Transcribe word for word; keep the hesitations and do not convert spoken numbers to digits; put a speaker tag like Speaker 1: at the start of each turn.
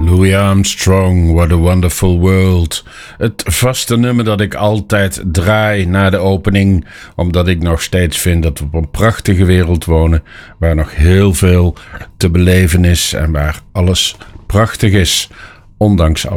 Speaker 1: Louis Armstrong, What a Wonderful World. Het vaste nummer dat ik altijd draai na de opening, omdat ik nog steeds vind dat we op een prachtige wereld wonen, waar nog heel veel te beleven is en waar alles prachtig is, ondanks alles.